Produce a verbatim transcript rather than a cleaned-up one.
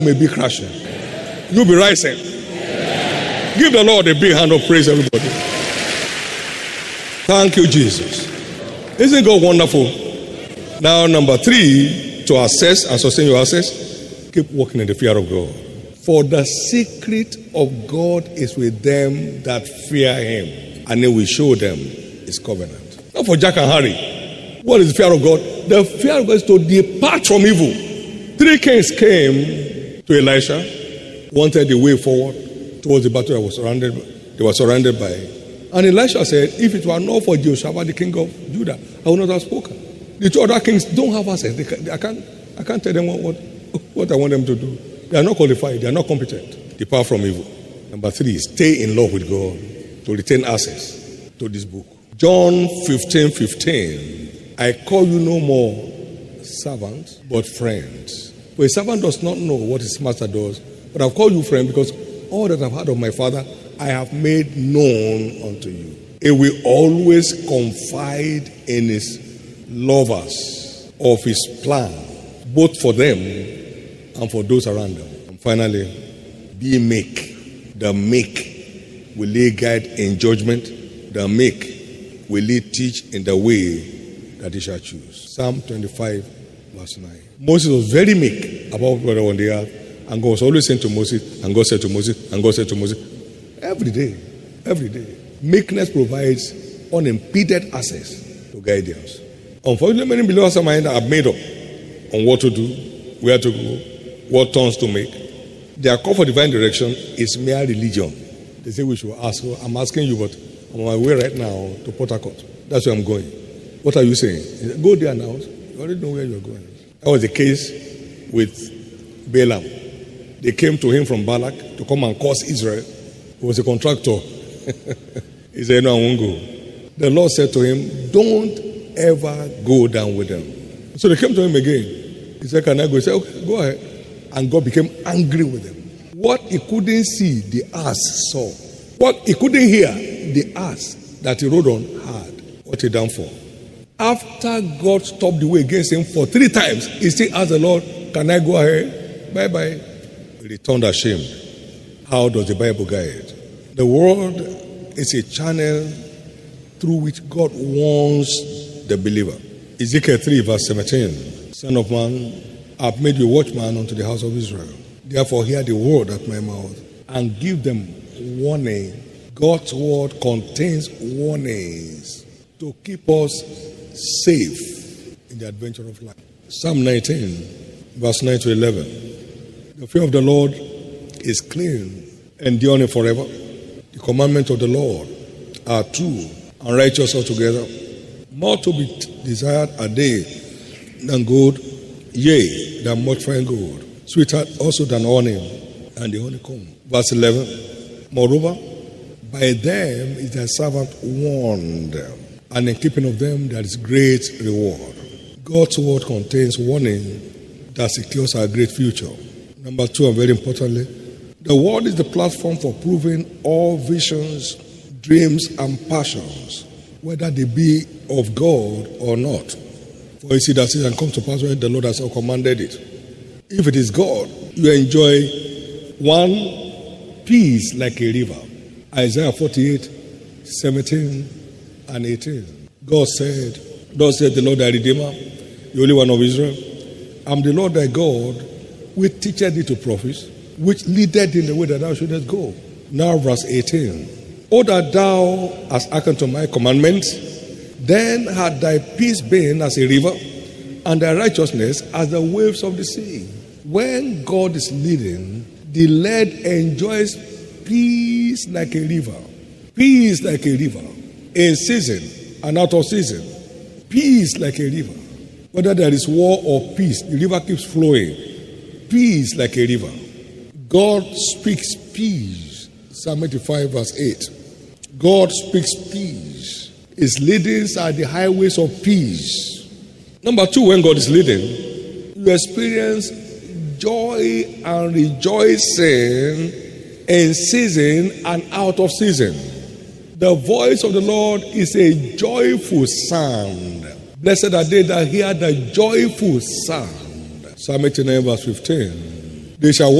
may be crashing. You'll be rising. Give the Lord a big hand of praise, everybody. Thank you, Jesus. Isn't God wonderful? Now, number three, to assess and sustain your access, keep walking in the fear of God. For the secret of God is with them that fear him, and he will show them his covenant. Not for Jack and Harry. What is the fear of God? The fear of God is to depart from evil. Three kings came to Elisha, wanted the way forward towards the battle that was surrounded, they were surrounded by. And Elisha said, if it were not for Jehoshaphat, the king of Judah, I would not have spoken. The two other kings don't have access. They can, they, I, can't, I can't tell them what, what, what I want them to do. They are not qualified. They are not competent. Depart from evil. Number three, stay in love with God to retain access to this book. John fifteen fifteen. I call you no more servants, but friends. For a servant does not know what his master does, but I've called you friend because all that I've heard of my Father, I have made known unto you. He will always confide in his lovers of his plan, both for them and for those around them. And finally, be meek. The meek will lay guide in judgment. The meek will he teach in the way that he shall choose. Psalm twenty-five, verse nine. Moses was very meek about what on the earth, and God was always saying to Moses, and God said to Moses, and God said to Moses, every day, every day. Meekness provides unimpeded access to guidance. Unfortunately, many believers of mine are made up on what to do, where to go, what turns to make. Their call for divine direction is mere religion. They say we should ask. I'm asking you, but I'm on my way right now to Port Harcourt. That's where I'm going. What are you saying? Go there now. You already know where you're going. That was the case with Balaam. They came to him from Balak to come and curse Israel. He was a contractor. He said, no, I won't go. The Lord said to him, don't ever go down with them. So they came to him again. He said, can I go? He said, okay, go ahead. And God became angry with them. What he couldn't see, the ass saw. What he couldn't hear, the ass that he rode on had. What he done for? After God stopped the way against him for three times, he still asked the Lord, can I go ahead? Bye-bye. He returned ashamed. How does the Bible guide? The world is a channel through which God warns the believer. Ezekiel three, verse seventeen. Son of man, I have made you watchman unto the house of Israel. Therefore hear the word at my mouth and give them warning. God's word contains warnings to keep us safe in the adventure of life. Psalm nineteen, verse nine to eleven. The fear of the Lord is clean, enduring forever. The commandments of the Lord are true and righteous altogether. More to be desired are they than gold, yea, than much fine gold. Sweeter also than honey and the honeycomb. Verse eleven. Moreover, by them is thy servant warned, and in keeping of them there is great reward. God's word contains warning that secures our great future. Number two, and very importantly, the word is the platform for proving all visions, dreams, and passions, whether they be of God or not. For you see that it can come to pass when the Lord has commanded it. If it is God, you enjoy one, peace like a river. Isaiah forty-eight, seventeen and eighteen. God said, thus said the Lord thy Redeemer, the Holy One of Israel, I am the Lord thy God, which teacheth thee to prophesy, which leadeth thee in the way that thou shouldest go. Now verse eighteen. O that thou hast hearkened to my commandments, then had thy peace been as a river, and thy righteousness as the waves of the sea. When God is leading, the led enjoys peace like a river. Peace like a river. In season and out of season. Peace like a river. Whether there is war or peace, the river keeps flowing. Peace like a river. God speaks peace. Psalm eighty-five, verse eight. God speaks peace. His leadings are the highways of peace. Number two, when God is leading, you experience joy and rejoicing in season and out of season. The voice of the Lord is a joyful sound. Blessed are they that hear the joyful sound. Psalm eighty-nine, verse fifteen. They shall